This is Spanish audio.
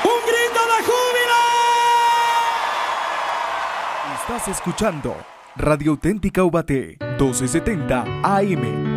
¡Un grito de júbilo! Estás escuchando Radio Auténtica Ubaté, 1270 AM.